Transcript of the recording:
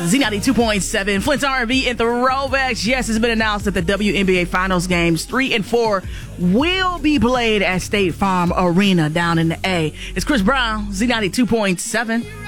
Z92.7, Flint's R&B and Throwbacks. Yes, it's been announced that the WNBA Finals games 3 and 4 will be played at State Farm Arena down in the A. It's Chris Brown, Z92.7.